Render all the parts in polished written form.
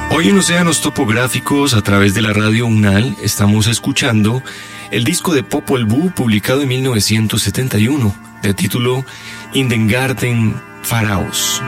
Hoy en Océanos Topográficos, a través de la radio UNAL, estamos escuchando el disco de Popol Vuh publicado en 1971, de título In den Garten Pharaos.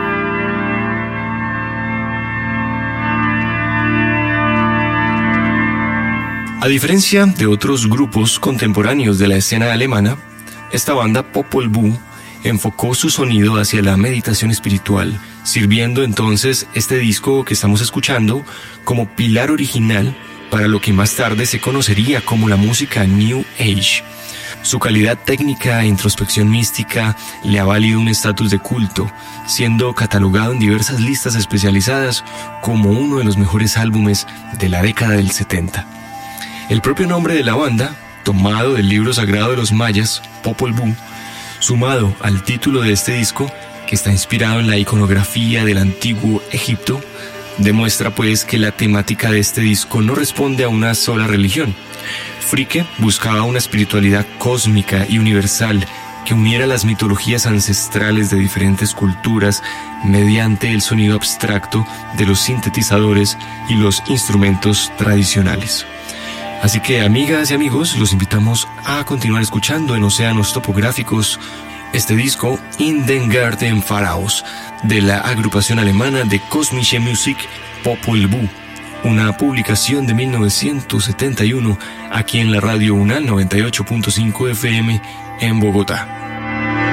A diferencia de otros grupos contemporáneos de la escena alemana, esta banda Popol Vuh enfocó su sonido hacia la meditación espiritual, sirviendo entonces este disco que estamos escuchando como pilar original para lo que más tarde se conocería como la música New Age. Su calidad técnica e introspección mística le ha valido un estatus de culto, siendo catalogado en diversas listas especializadas como uno de los mejores álbumes de la década del 70. El propio nombre de la banda, tomado del libro sagrado de los mayas, Popol Vuh, sumado al título de este disco, que está inspirado en la iconografía del antiguo Egipto, demuestra pues que la temática de este disco no responde a una sola religión. Fricke buscaba una espiritualidad cósmica y universal que uniera las mitologías ancestrales de diferentes culturas mediante el sonido abstracto de los sintetizadores y los instrumentos tradicionales. Así que, amigas y amigos, los invitamos a continuar escuchando en Océanos Topográficos este disco In den Garten Pharaos de la agrupación alemana de Kosmische Musik Popol Vuh, una publicación de 1971 aquí en la radio UNAL 98.5 FM en Bogotá.